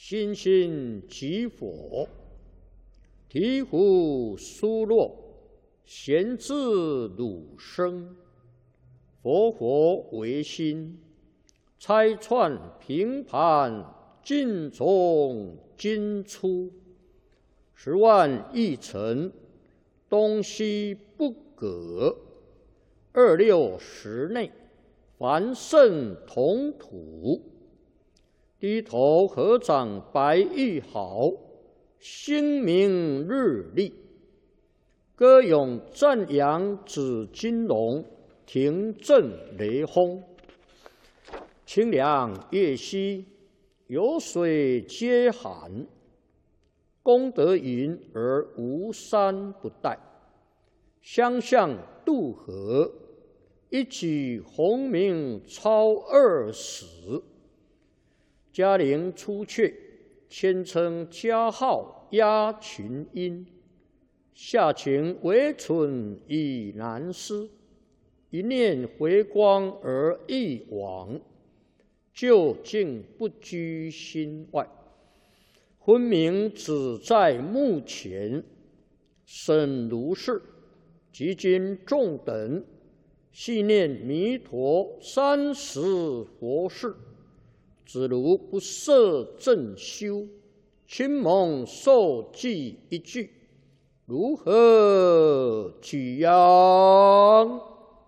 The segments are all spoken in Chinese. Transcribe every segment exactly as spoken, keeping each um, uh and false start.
心心即佛，醍醐疏落，贤自汝生。佛佛唯心，拆穿平盘，尽从今出。十万亿尘，东西不隔。二六时内，凡圣同土。低头合掌白玉毫，星明日丽。歌咏赞扬紫金龙，庭震雷轰。清凉月兮，有水皆寒。功德云而无山不殆。相向渡河，一举鸿名超二十。嘉陵出阙，谦称嘉号压群英。下情惟存已难思，一念回光而一往，究竟不居心外。昏明只在目前，审如是，即今众等细念弥陀三十佛事。只如不摄正修，亲蒙受记一句，如何举扬？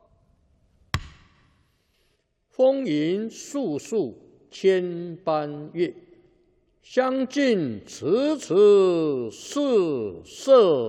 风云素素千般月，相近迟迟是色。